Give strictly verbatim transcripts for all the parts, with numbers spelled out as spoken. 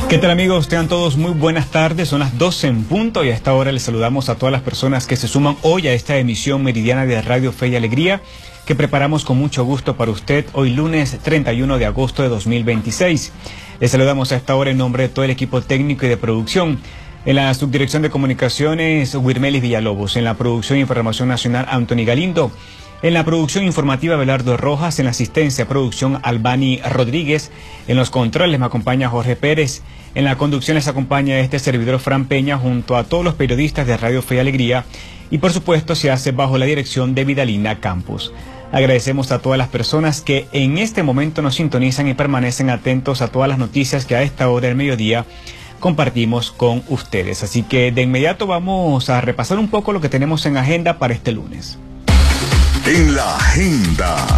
¿Qué tal, amigos? Tengan todos muy buenas tardes, son las doce en punto y a esta hora les saludamos a todas las personas que se suman hoy a esta emisión meridiana de Radio Fe y Alegría que preparamos con mucho gusto para usted hoy lunes treinta y uno de agosto de dos mil veintiséis. Les saludamos a esta hora en nombre de todo el equipo técnico y de producción. En la subdirección de comunicaciones, Wirmelis Villalobos. En la producción e información nacional, Anthony Galindo. En la producción informativa, Belardo Rojas. En la asistencia, producción, Albani Rodríguez. En los controles me acompaña Jorge Pérez. En la conducción les acompaña este servidor Fran Peña junto a todos los periodistas de Radio Fe y Alegría. Y por supuesto se hace bajo la dirección de Vidalina Campos. Agradecemos a todas las personas que en este momento nos sintonizan y permanecen atentos a todas las noticias que a esta hora del mediodía compartimos con ustedes. Así que de inmediato vamos a repasar un poco lo que tenemos en agenda para este lunes. En la agenda.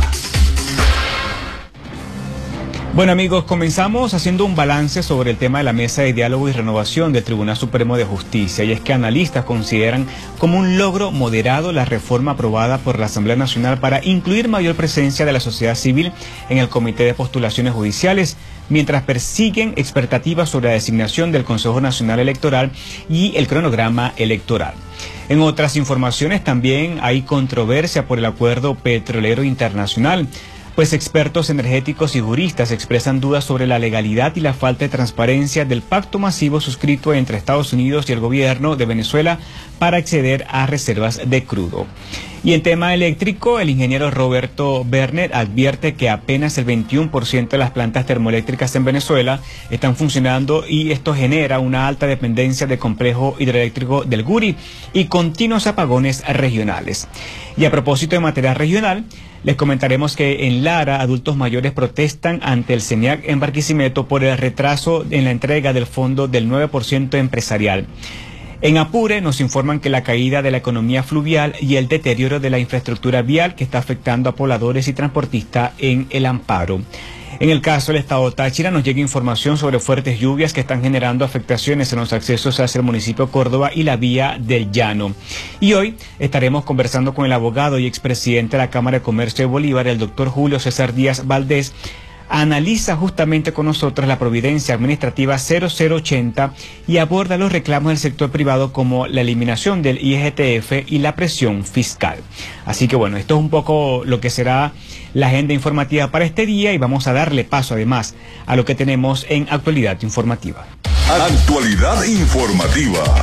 Bueno, amigos, comenzamos haciendo un balance sobre el tema de la mesa de diálogo y renovación del Tribunal Supremo de Justicia, y es que analistas consideran como un logro moderado la reforma aprobada por la Asamblea Nacional para incluir mayor presencia de la sociedad civil en el Comité de Postulaciones Judiciales, mientras persiguen expectativas sobre la designación del Consejo Nacional Electoral y el cronograma electoral. En otras informaciones también hay controversia por el Acuerdo Petrolero Internacional, pues expertos energéticos y juristas expresan dudas sobre la legalidad y la falta de transparencia del pacto masivo suscrito entre Estados Unidos y el gobierno de Venezuela para acceder a reservas de crudo. Y en tema eléctrico, el ingeniero Roberto Bernet advierte que apenas el veintiuno por ciento de las plantas termoeléctricas en Venezuela están funcionando y esto genera una alta dependencia del complejo hidroeléctrico del Guri y continuos apagones regionales. Y a propósito de material regional, les comentaremos que en Lara adultos mayores protestan ante el CENIAC en Barquisimeto por el retraso en la entrega del fondo del nueve por ciento empresarial. En Apure nos informan que la caída de la economía fluvial y el deterioro de la infraestructura vial que está afectando a pobladores y transportistas en El Amparo. En el caso del estado Táchira nos llega información sobre fuertes lluvias que están generando afectaciones en los accesos hacia el municipio de Córdoba y la vía del Llano. Y hoy estaremos conversando con el abogado y expresidente de la Cámara de Comercio de Bolívar, el doctor Julio César Díaz Valdés. Analiza justamente con nosotros la providencia administrativa cero cero ochenta y aborda los reclamos del sector privado como la eliminación del I G T F y la presión fiscal. Así que bueno, esto es un poco lo que será la agenda informativa para este día y vamos a darle paso además a lo que tenemos en actualidad informativa. Actualidad informativa.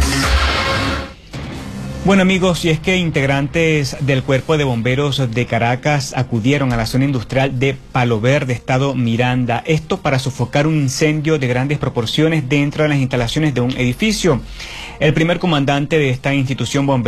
Bueno, amigos, y es que integrantes del Cuerpo de Bomberos de Caracas acudieron a la zona industrial de Palo Verde, estado Miranda, esto para sofocar un incendio de grandes proporciones dentro de las instalaciones de un edificio. El primer comandante de esta institución bombera